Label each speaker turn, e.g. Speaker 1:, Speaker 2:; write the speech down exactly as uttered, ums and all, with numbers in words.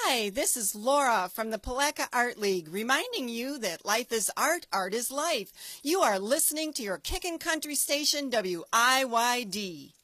Speaker 1: Hi, this is Laura from the Palaca Art League, reminding you that life is art, art is life. You are listening to your Kickin' Country station, W I Y D.